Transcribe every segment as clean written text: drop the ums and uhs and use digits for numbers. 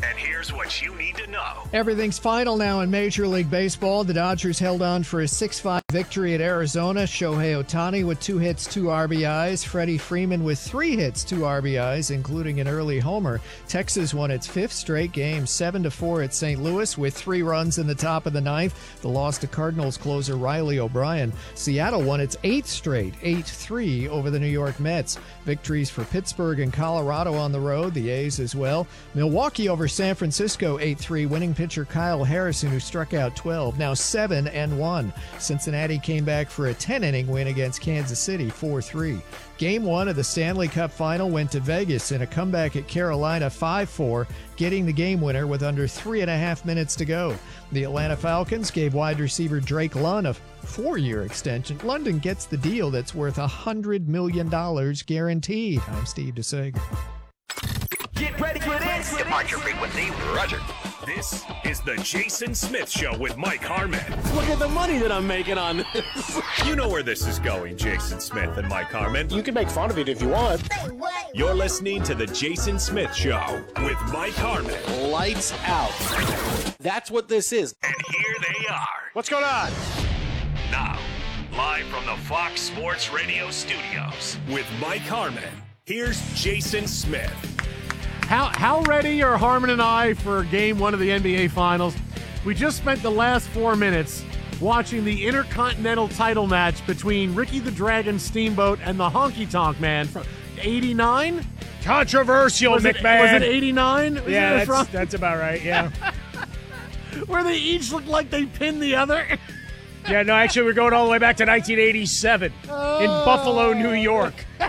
And here's what you need to know. Everything's final now in Major League Baseball. The Dodgers held on for a 6-5 victory at Arizona. Shohei Ohtani with 2 hits, 2 RBIs. Freddie Freeman with 3 hits, 2 RBIs, including an early homer. Texas won its 5th straight game, 7-4 at St. Louis with 3 runs in the top of the 9th. The loss to Cardinals closer Riley O'Brien. Seattle won its 8th straight, 8-3 over the New York Mets. Victories for Pittsburgh and Colorado on the road, the A's as well. Milwaukee over San Francisco 8-3, winning pitcher Kyle Harrison, who struck out 12, now 7-1. Cincinnati came back for a 10-inning win against Kansas City 4-3. Game 1 of the Stanley Cup Final went to Vegas in a comeback at Carolina 5-4, getting the game winner with under 3.5 minutes to go. The Atlanta Falcons gave wide receiver Drake London a 4-year extension. London gets the deal that's worth $100 million guaranteed. I'm Steve DeSager. Get ready for this. Departure frequency, Roger. This is the Jason Smith Show with Mike Harmon. Look at the money that I'm making on this. You know where this is going, Jason Smith and Mike Harmon. You can make fun of it if you want. You're listening to the Jason Smith Show with Mike Harmon. Lights out. That's what this is. And here they are. What's going on? Now, live from the Fox Sports Radio studios with Mike Harmon. Here's Jason Smith. How ready are Harmon and I for Game 1 of the NBA Finals? We just spent the last 4 minutes watching the Intercontinental title match between Ricky the Dragon Steamboat and the Honky Tonk Man from 89? Controversial, McMahon. Was it 89? Yeah, that's about right, yeah. Where they each looked like they pinned the other? Yeah, no, actually, we're going all the way back to 1987 in Buffalo, New York.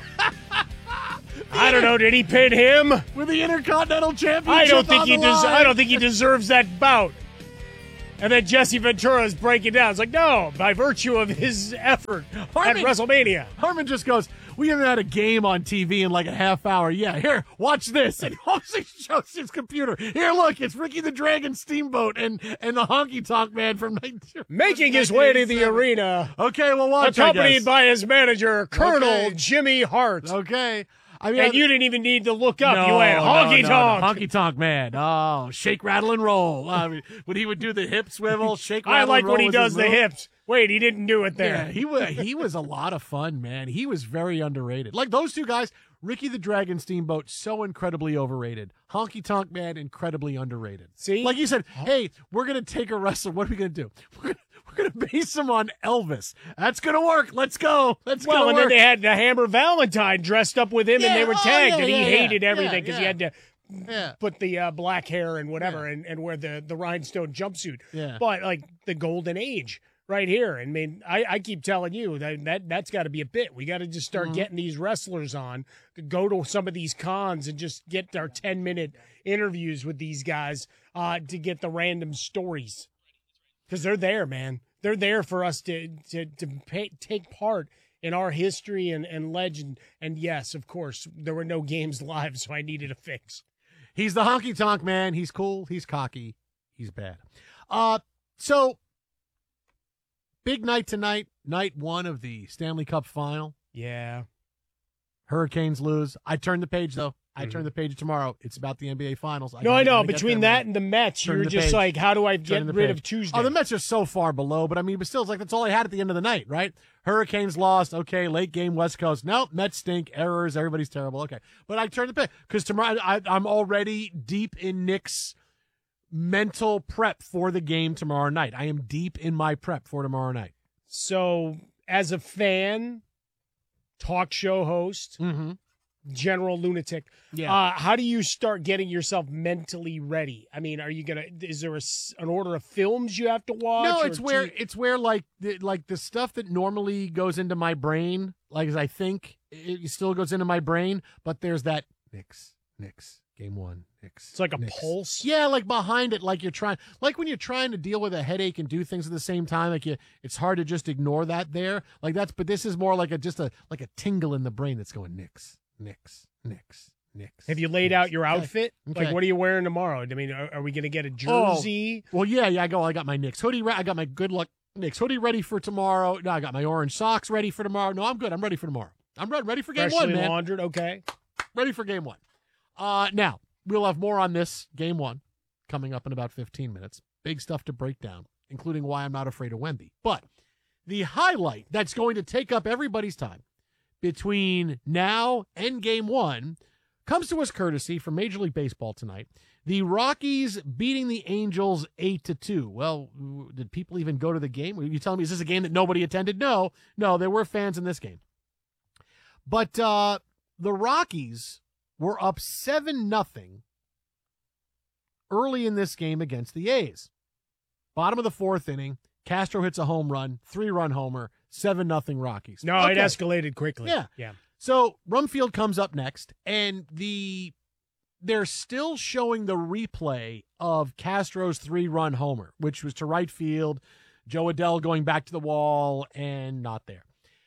I don't know. Did he pin him with the Intercontinental Championship? I don't think he deserves that bout. And then Jesse Ventura is breaking down. It's like, no, by virtue of his effort at WrestleMania. Harmon just goes, we haven't had a game on TV in like a half hour. Yeah, here, watch this. And he shows his computer. Here, look, it's Ricky the Dragon Steamboat and the Honky Tonk Man from making his way to the arena. Okay, well, watch. Accompanied by his manager, Colonel Jimmy Hart. Okay. And you didn't even need to look up. You went honky tonk. Honky tonk man. Oh, shake, rattle, and roll. When he would do the hip swivel, shake, rattle, I like and roll when he does the move. hips. Wait, he didn't do it there. Yeah, he was a lot of fun, man. He was very underrated. Like those two guys, Ricky the Dragon Steamboat, so incredibly overrated. Honky Tonk Man, incredibly underrated. See? Like you said, hey, we're going to take a wrestler. What are we going to do? We're going to base him on Elvis. That's going to work. Let's go. And then they had the Hammer Valentine dressed up with him, and they were tagged, and he hated everything because he had to put the black hair and whatever and wear the rhinestone jumpsuit. Yeah. But, like, the golden age right here. I mean, I keep telling you that's got to be a bit. We got to just start getting these wrestlers on, go to some of these cons and just get our 10-minute interviews with these guys to get the random stories. Because they're there, man. They're there for us to take part in our history and legend. And yes, of course, there were no games live, so I needed a fix. He's the Honky Tonk Man. He's cool. He's cocky. He's bad. So, big night tonight. Night 1 of the Stanley Cup Final. Yeah. Hurricanes lose. I turned the page, though. I turn the page tomorrow. It's about the NBA Finals. I know. Between that and the Mets, you're just like, how do I get rid of Tuesday? Oh, the Mets are so far below, but still, it's like that's all I had at the end of the night, right? Hurricanes lost. Okay, late game, West Coast. Nope, Mets stink. Errors. Everybody's terrible. Okay, but I turned the page because tomorrow I'm already deep in Nick's mental prep for the game tomorrow night. I am deep in my prep for tomorrow night. So, as a fan, talk show host, general lunatic. Yeah. How do you start getting yourself mentally ready? I mean, is there an order of films you have to watch? No, it's where like the stuff that normally goes into my brain, like as I think it still goes into my brain, but there's that Knicks, game 1, Knicks. It's like a pulse. Yeah, like behind it, like when you're trying to deal with a headache and do things at the same time, it's hard to just ignore that there. But this is more like a tingle in the brain that's going Knicks. Have you laid out your outfit? Okay. Like, what are you wearing tomorrow? I mean, are we going to get a jersey? Oh, well, yeah. I got my Knicks hoodie. I got my good luck Knicks hoodie ready for tomorrow. No, I got my orange socks ready for tomorrow. No, I'm good. I'm ready for tomorrow. I'm ready for game 1, man. Freshly laundered, okay. Ready for game 1. Now, we'll have more on this game one coming up in about 15 minutes. Big stuff to break down, including why I'm not afraid of Wemby. But the highlight that's going to take up everybody's time between now and game one comes to us courtesy from Major League Baseball tonight. The Rockies beating the Angels 8-2. Well, did people even go to the game? Are you telling me, is this a game that nobody attended? No, there were fans in this game. But the Rockies were up 7-0 early in this game against the A's. Bottom of the fourth inning, Castro hits a home run, 3-run homer, 7-0 Rockies. No, okay. It escalated quickly. Yeah. So Rumfield comes up next, and they're still showing the replay of Castro's 3-run homer, which was to right field, Joe Adell going back to the wall, and not there.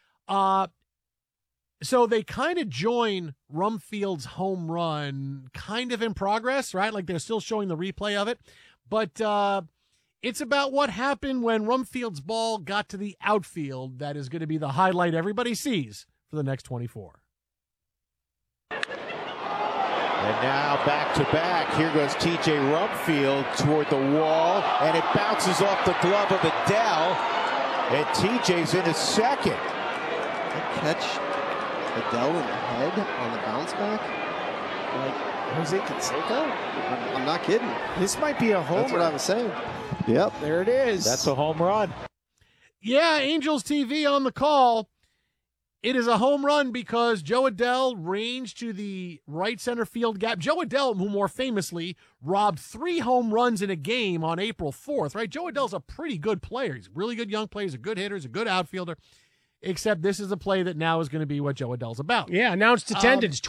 So they kind of join Rumfield's home run kind of in progress, right? Like they're still showing the replay of it. But it's about what happened when Rumfield's ball got to the outfield that is going to be the highlight everybody sees for the next 24. And now back-to-back. Here goes T.J. Rumfield toward the wall, and it bounces off the glove of Adell, and T.J.'s in a second. That catch Adell in the head on the bounce back? Like Jose Canseco? I'm not kidding. This might be a homer. That's what I was saying. Yep, there it is. That's a home run. Yeah, Angels TV on the call. It is a home run because Joe Adell ranged to the right center field gap. Joe Adell, who more famously robbed 3 home runs in a game on April 4th, right? Joe Adell's a pretty good player. He's a really good young player. He's a good hitter. He's a good outfielder. Except this is a play that now is going to be what Joe Adell's about. Yeah, announced attendance,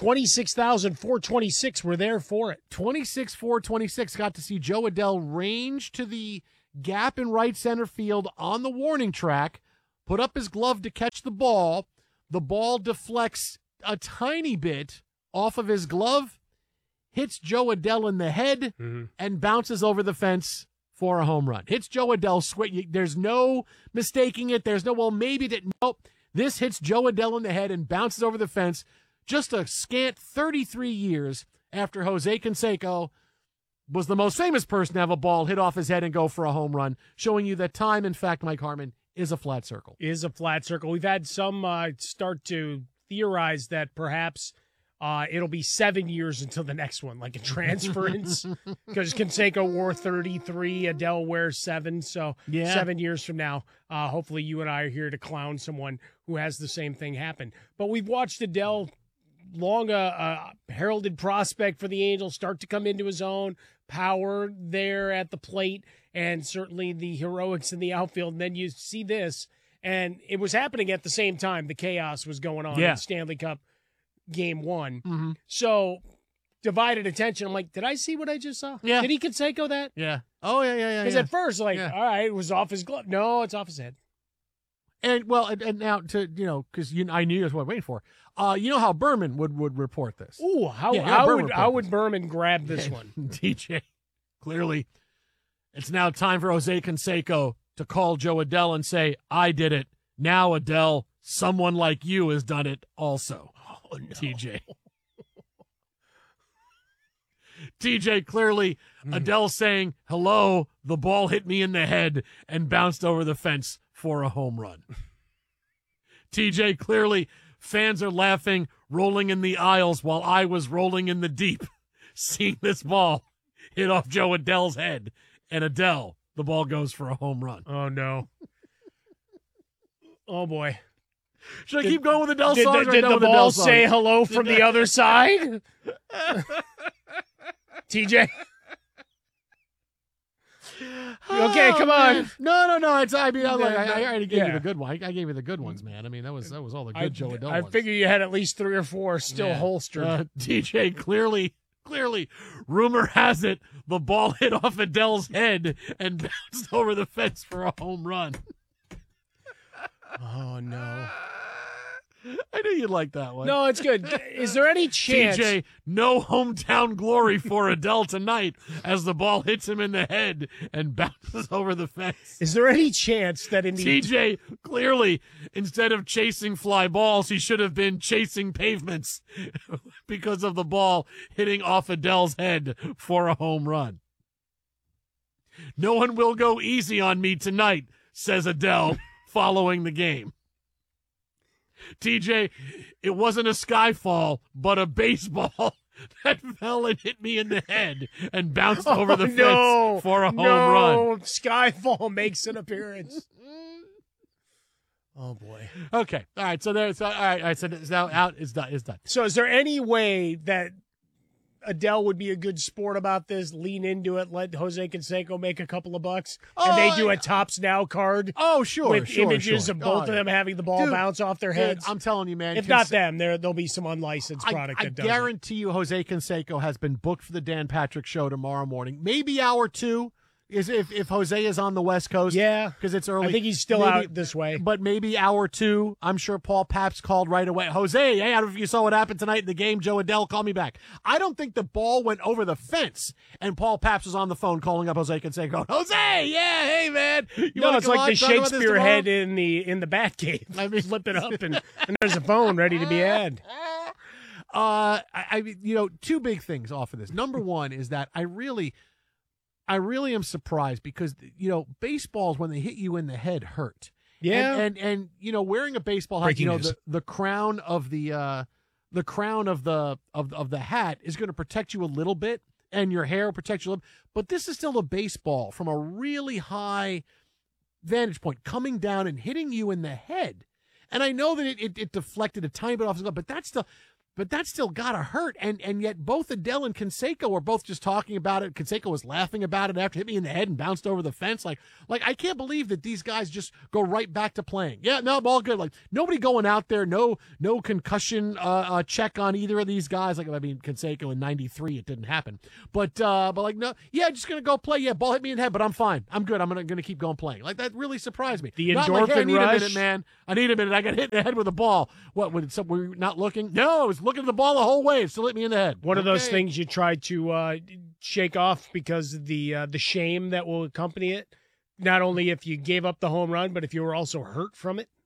26,426 were there for it. 26,426 got to see Joe Adell range to the gap in right center field on the warning track, put up his glove to catch the ball. The ball deflects a tiny bit off of his glove, hits Joe Adell in the head, and bounces over the fence for a home run. Hits Joe Adell. There's no mistaking it. There's no, well, maybe that. Nope. This hits Joe Adell in the head and bounces over the fence just a scant 33 years after Jose Canseco was the most famous person to have a ball hit off his head and go for a home run, showing you that time, in fact, Mike Harmon, is a flat circle. Is a flat circle. We've had some start to theorize that perhaps it'll be 7 years until the next one, like a transference, because Canseco wore 33, Adell wears 7. So 7 years from now, hopefully you and I are here to clown someone who has the same thing happen. But we've watched Adell, long a heralded prospect for the Angels, start to come into his own, power there at the plate, and certainly the heroics in the outfield. And then you see this, and it was happening at the same time. The chaos was going on in Stanley Cup Game 1. So divided attention. I'm like, did I see what I just saw? Yeah. Did he Canseco that? Yeah. Oh, yeah. Because at first, all right, it was off his glove. No, it's off his head. And now because I knew that's what I was waiting for. You know how Berman would report this. Ooh, how would Berman grab this one? DJ, clearly, it's now time for Jose Canseco to call Joe Adell and say, "I did it." Now, Adell, someone like you has done it also. Oh, no. TJ. TJ, clearly, Adell saying, "Hello, the ball hit me in the head and bounced over the fence for a home run." TJ, clearly, fans are laughing, rolling in the aisles while I was rolling in the deep, seeing this ball hit off Joe Adell's head. And Adell, the ball goes for a home run. Oh, no. Oh, boy. Should I keep going with Adell songs? Did the ball say hello from the other side? TJ? Okay, come on. No. I already gave you the good one. I gave you the good ones, man. I mean, that was all the good Joe Adell ones. I figured you had at least 3 or 4 still holstered. TJ, clearly, rumor has it the ball hit off Adell's head and bounced over the fence for a home run. Oh, no. I knew you'd like that one. No, it's good. Is there any chance? TJ, no hometown glory for Adele tonight as the ball hits him in the head and bounces over the fence. Is there any chance that in the TJ, clearly, instead of chasing fly balls, he should have been chasing pavements because of the ball hitting off Adele's head for a home run. No one will go easy on me tonight, says Adele following the game. TJ, it wasn't a skyfall, but a baseball that fell and hit me in the head and bounced over the fence for a home run. Skyfall makes an appearance. Oh boy. Okay. All right. So there's all right. So it's now out. It's done. It's done. So is there any way that Adele would be a good sport about this? Lean into it. Let Jose Canseco make a couple of bucks, and they do a Tops Now card. Oh, sure, with images of both of them having the ball bounce off their heads. I'm telling you, man. If not them, there'll be some unlicensed product. I that does guarantee you, Jose Canseco has been booked for the Dan Patrick Show tomorrow morning. Maybe hour 2. Is if Jose is on the West Coast, yeah, because it's early. I think he's still out this way. But maybe hour 2. I'm sure Paul Pabst called right away. Jose, hey, I don't know if you saw what happened tonight in the game. Joe Adele, call me back. I don't think the ball went over the fence, and Paul Pabst was on the phone calling up Jose Canseco. Jose, yeah, hey man, it's like the Shakespeare head in the Batcave. I mean, flip it up, and there's a phone ready to be had. I mean, 2 big things off of this. Number one is that I really am surprised because, baseballs, when they hit you in the head, hurt. Yeah. And wearing a baseball hat, the crown of the hat is going to protect you a little bit, and your hair will protect you a little. But this is still a baseball from a really high vantage point coming down and hitting you in the head. And I know that it deflected a tiny bit off, but that's still gotta hurt, and yet both Adele and Canseco were both just talking about it. Canseco was laughing about it after it hit me in the head and bounced over the fence. Like I can't believe that these guys just go right back to playing. Yeah, no, all good. Like nobody going out there, no concussion check on either of these guys. Like I mean, Canseco in '93, it didn't happen, but like no, yeah, just gonna go play. Yeah, ball hit me in the head, but I'm fine. I'm good. I'm gonna keep going playing. Like that really surprised me. The endorphin rush. I need a minute, man. I need a minute. I got hit in the head with a ball. What? Were you not looking? No, I was looking at the ball the whole way. It still hit me in the head. One of those things you try to shake off because of the shame that will accompany it. Not only if you gave up the home run, but if you were also hurt from it.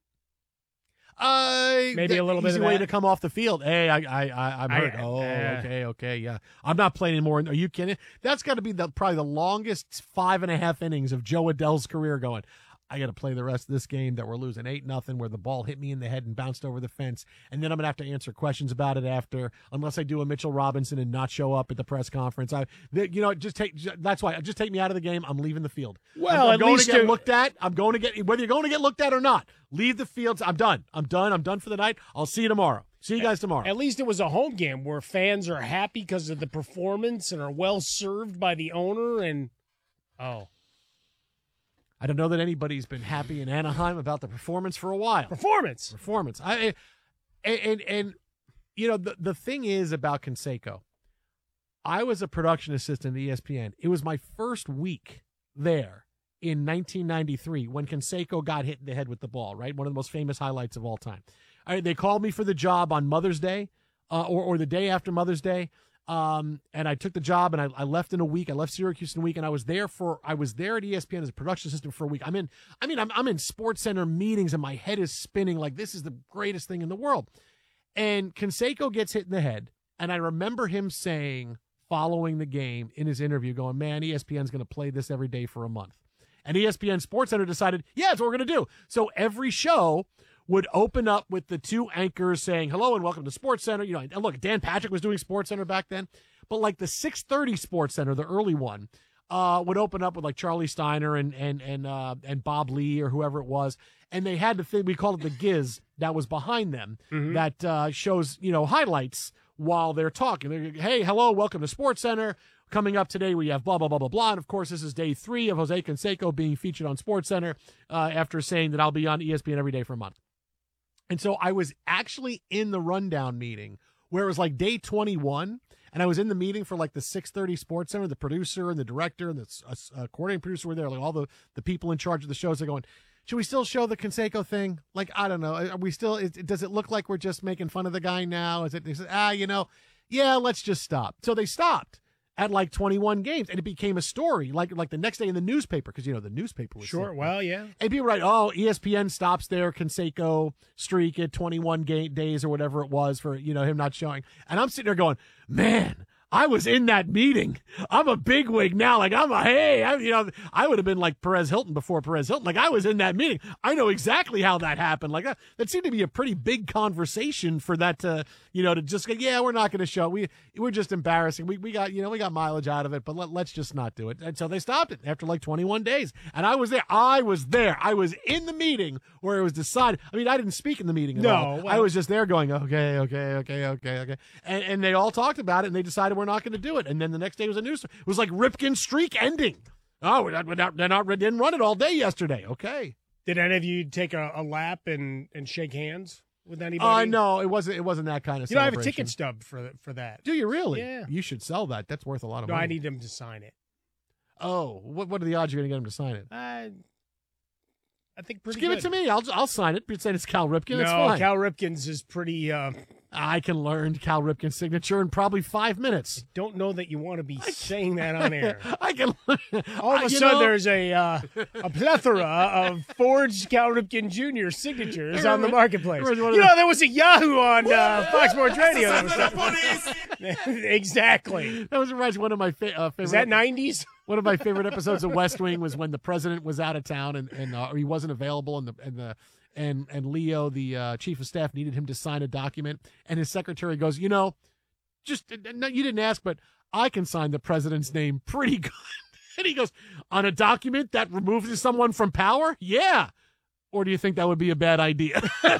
Maybe a little bit of way that. to come off the field. Hey, I'm hurt. Okay, yeah. I'm not playing anymore. Are you kidding? That's got to be probably the longest 5.5 innings of Joe Adele's career going. I got to play the rest of this game that we're losing 8-0, where the ball hit me in the head and bounced over the fence, and then I'm gonna have to answer questions about it after, unless I do a Mitchell Robinson and not show up at the press conference. That's why just take me out of the game. I'm leaving the field. Well, I'm going to get looked at. I'm going to get whether you're going to get looked at or not. Leave the field. I'm done. I'm done for the night. I'll see you tomorrow. See you guys tomorrow. At least it was a home game where fans are happy because of the performance and are well served by the owner. And I don't know that anybody's been happy in Anaheim about the performance for a while. Performance. The thing is about Canseco, I was a production assistant at ESPN. It was my first week there in 1993 when Canseco got hit in the head with the ball, right? One of the most famous highlights of all time. They called me for the job on Mother's Day or the day after Mother's Day. And I took the job, and I left in a week. I left Syracuse in a week, and I was there at ESPN as a production assistant for a week. I'm in SportsCenter meetings, and my head is spinning like this is the greatest thing in the world. And Canseco gets hit in the head, and I remember him saying following the game in his interview, going, "Man, ESPN's going to play this every day for a month." And ESPN SportsCenter decided, yeah, that's what we're going to do. So every show would open up with the 2 anchors saying, hello and welcome to SportsCenter. And look, Dan Patrick was doing SportsCenter back then, but like the 6:30 SportsCenter, the early one, would open up with like Charlie Steiner and Bob Lee or whoever it was. And they had the thing, we called it the Giz, that was behind them, that shows, highlights while they're talking. They're, hey, hello, welcome to SportsCenter. Coming up today, we have blah, blah, blah, blah, blah. And, of course, this is day 3 of Jose Canseco being featured on SportsCenter after saying that I'll be on ESPN every day for a month. And so I was actually in the rundown meeting where it was like day 21, and I was in the meeting for like the 6:30 SportsCenter. The producer and the director and the coordinating producer were there, like all the people in charge of the shows are going, should we still show the Canseco thing? Like, I don't know. Are we still? Does it look like we're just making fun of the guy now? Is it? Yeah, let's just stop. So they stopped at like 21 games, and it became a story like the next day in the newspaper, because the newspaper was sure. Well, yeah, and people write, oh, ESPN stops their Canseco streak at 21 days or whatever it was for him not showing, and I'm sitting there going, man, I was in that meeting. I'm a bigwig now. Like I would have been like Perez Hilton before Perez Hilton. Like I was in that meeting. I know exactly how that happened. Like that seemed to be a pretty big conversation for that to just go, yeah, we're not going to show. We're just embarrassing. We got mileage out of it, but let's just not do it. And so they stopped it after like 21 days. And I was there. I was in the meeting where it was decided. I mean, I didn't speak in the meeting at all. Well, I was just there going, okay. And they all talked about it, and they decided we're not going to do it. And then the next day was a news story. It was like Ripken's streak ending. Oh, they didn't run it all day yesterday. Okay. Did any of you take a lap and shake hands with anybody? No, it wasn't that kind of I have a ticket stub for that. Do you really? Yeah. You should sell that. That's worth a lot of money. I need them to sign it. Oh, what are the odds you're going to get him to sign it? I think pretty Just give good. it to me. I'll sign it. You'd say it's Cal Ripken. No, it's fine. Cal Ripken's is pretty... I can learn Cal Ripken's signature in probably 5 minutes. I don't know that you want to be saying that on air. I can learn. All of a sudden, there's a plethora of forged Cal Ripken Jr. signatures on the marketplace. There was a Yahoo on Fox Sports Radio. Exactly. That was one of my favorite. Is that 90s? One of my favorite episodes of West Wing was when the president was out of town and or he wasn't available, and Leo, the chief of staff, needed him to sign a document, and his secretary goes, just you didn't ask, but I can sign the president's name pretty good. And he goes, on a document that removes someone from power? Yeah. Or do you think that would be a bad idea?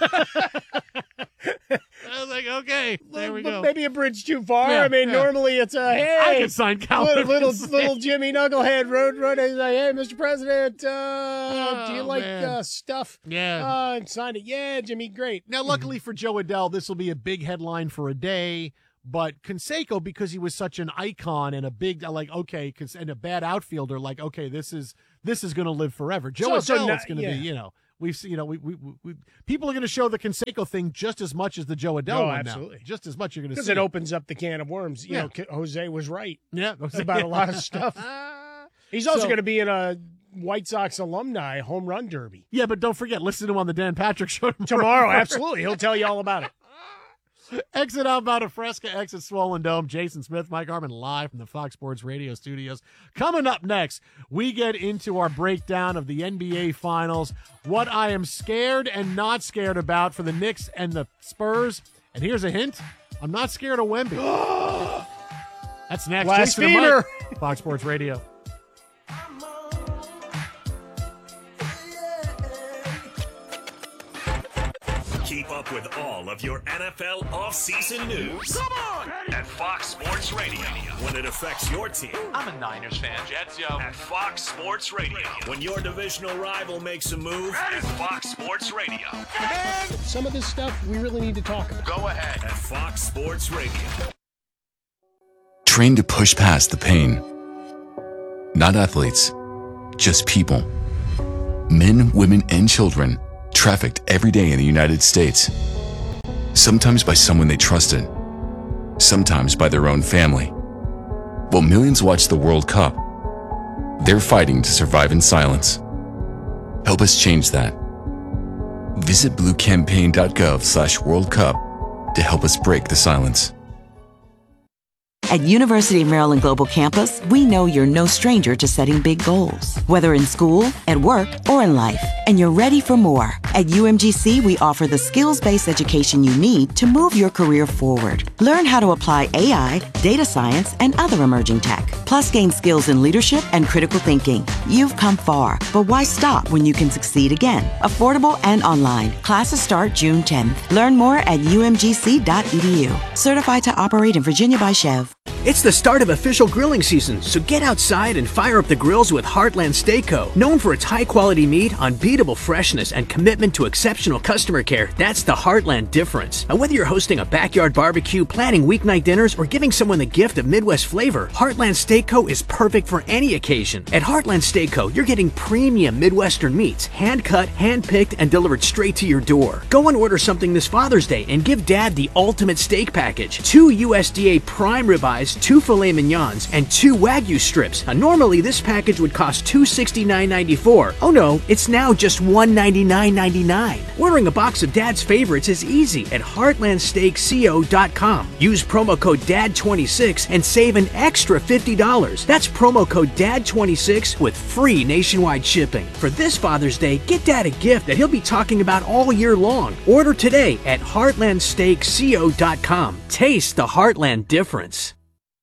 I was like, okay, there we go. Maybe a bridge too far. Yeah, normally it's hey, I can sign Cal little Jimmy Knucklehead road runner. He's like, hey, Mr. President, do you like stuff? Yeah. And sign it. Yeah, Jimmy, great. Now, luckily for Joe Adell, this will be a big headline for a day. But Canseco, because he was such an icon and a big, and a bad outfielder, this is going to live forever. Joe Adell is going to be, we've seen, we people are going to show the Canseco thing just as much as the Joe Adell one absolutely. now. Just as much you're going to see. Because it opens up the can of worms. You know, Jose was right. Yeah. About a lot of stuff. He's also going to be in a White Sox alumni home run derby. Yeah, but don't forget, listen to him on the Dan Patrick Show tomorrow. Absolutely. He'll tell you all about it. Exit outbound of Fresca, exit Swollen Dome. Jason Smith, Mike Harmon, live from the Fox Sports Radio studios. Coming up next, we get into our breakdown of the NBA Finals, what I am scared and not scared about for the Knicks and the Spurs. And here's a hint, I'm not scared of Wemby. That's next. Blasphemer. Jason and Mike, Fox Sports Radio. Keep up with all of your NFL offseason news. Come on! At Fox Sports Radio. When it affects your team. I'm a Niners fan. Jets, yo. At Fox Sports Radio. When your divisional rival makes a move. At Fox Sports Radio. Some of this stuff we really need to talk about. Go ahead. At Fox Sports Radio. Train to push past the pain. Not athletes, just people. Men, women, and children trafficked every day in the United States. Sometimes by someone they trusted, sometimes by their own family. While millions watch the World Cup, they're fighting to survive in silence. Help us change that. Visit bluecampaign.gov/World Cup to help us break the silence. At University of Maryland Global Campus, we know you're no stranger to setting big goals, whether in school, at work, or in life, and you're ready for more. At UMGC, we offer the skills-based education you need to move your career forward. Learn how to apply AI, data science, and other emerging tech, plus gain skills in leadership and critical thinking. You've come far, but why stop when you can succeed again? Affordable and online. Classes start June 10th. Learn more at umgc.edu. Certified to operate in Virginia by Chev. It's the start of official grilling season, so get outside and fire up the grills with Heartland Steak Co. Known for its high-quality meat, unbeatable freshness, and commitment to exceptional customer care, that's the Heartland difference. And whether you're hosting a backyard barbecue, planning weeknight dinners, or giving someone the gift of Midwest flavor, Heartland Steak Co. is perfect for any occasion. At Heartland Steak Co., you're getting premium Midwestern meats, hand-cut, hand-picked, and delivered straight to your door. Go and order something this Father's Day and give Dad the ultimate steak package. 2 USDA prime ribeyes, 2 filet mignons, and 2 Wagyu strips. Now, normally this package would cost $269.94. Oh no, it's now just $199.99. Ordering a box of Dad's favorites is easy at heartlandsteakco.com. Use promo code DAD26 and save an extra $50. That's promo code DAD26 with free nationwide shipping. For this Father's Day, get Dad a gift that he'll be talking about all year long. Order today at heartlandsteakco.com. Taste the Heartland difference.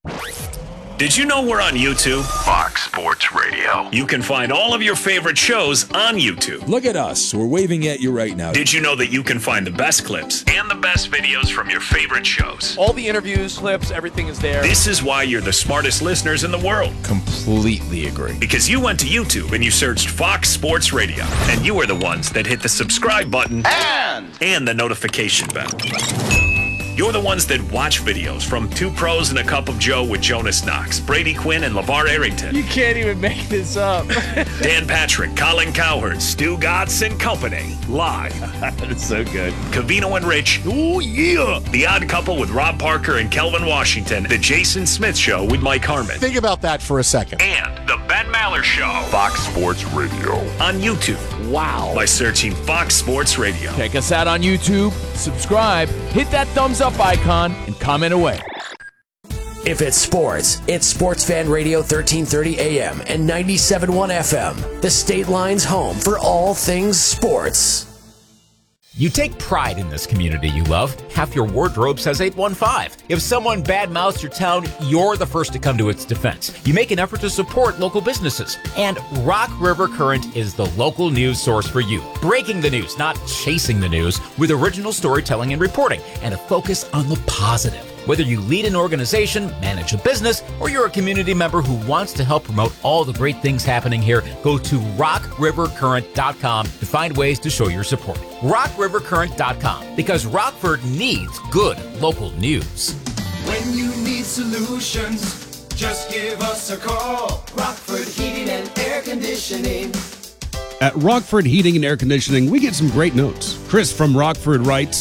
Did you know we're on YouTube? Fox Sports Radio. You can find all of your favorite shows on YouTube. Look at us. We're waving at you right now. Did you know that you can find the best clips and the best videos from your favorite shows? All the interviews, clips, everything is there. This is why you're the smartest listeners in the world. Completely agree. Because you went to YouTube and you searched Fox Sports Radio. And you are the ones that hit the subscribe button and the notification bell. You're the ones that watch videos from Two Pros and a Cup of Joe with Jonas Knox, Brady Quinn, and LeVar Arrington. You can't even make this up. Dan Patrick, Colin Cowherd, Stu Gatz and Company. Live. That's so good. Covino and Rich. Oh, yeah. The Odd Couple with Rob Parker and Kelvin Washington. The Jason Smith Show with Mike Harmon. Think about that for a second. And The Ben Maller Show. Fox Sports Radio. On YouTube. Wow. By searching Fox Sports Radio. Check us out on YouTube. Subscribe. Hit that thumbs up icon and comment away. If it's sports, it's Sports Fan Radio 1330 AM and 97.1 FM. The State Line's home for all things sports. You take pride in this community you love. Half your wardrobe says 815. If someone badmouths your town, you're the first to come to its defense. You make an effort to support local businesses. And Rock River Current is the local news source for you. Breaking the news, not chasing the news, with original storytelling and reporting, and a focus on the positive. Whether you lead an organization, manage a business, or you're a community member who wants to help promote all the great things happening here, go to rockrivercurrent.com to find ways to show your support. rockrivercurrent.com, because Rockford needs good local news. When you need solutions, just give us a call. Rockford Heating and Air Conditioning. At Rockford Heating and Air Conditioning, we get some great notes. Chris from Rockford writes,